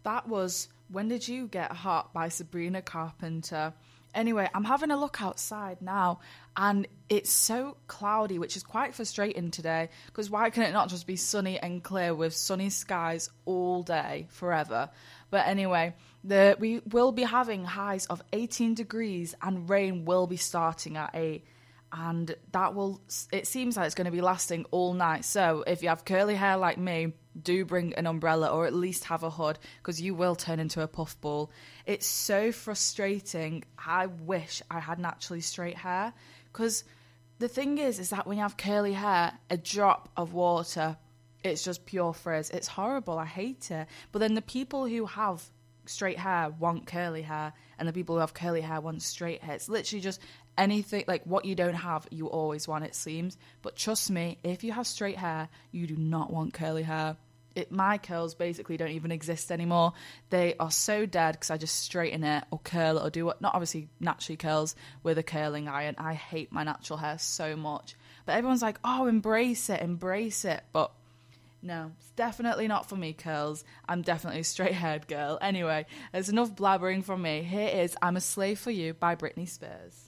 that was When Did You Get Hot by Sabrina Carpenter. Anyway, I'm having a look outside now, and it's so cloudy, which is quite frustrating today, because why can it not just be sunny and clear with sunny skies all day, forever? But anyway, we will be having highs of 18 degrees, and rain will be starting at 8. And it seems like it's going to be lasting all night. So if you have curly hair like me, do bring an umbrella or at least have a hood, because you will turn into a puffball. It's so frustrating. I wish I had naturally straight hair, because the thing is that when you have curly hair, a drop of water, it's just pure frizz. It's horrible. I hate it. But then the people who have straight hair want curly hair, and the people who have curly hair want straight hair. It's literally just anything, like what you don't have, you always want, it seems. But trust me, if you have straight hair, you do not want curly hair. My curls basically don't even exist anymore. They are so dead because I just straighten it or curl it or do what, not obviously naturally curls with a curling iron. I hate my natural hair so much. But everyone's like, oh, embrace it. But no, it's definitely not for me, curls. I'm definitely a straight-haired girl. Anyway, there's enough blabbering from me. Here is I'm a Slave for You by Britney Spears.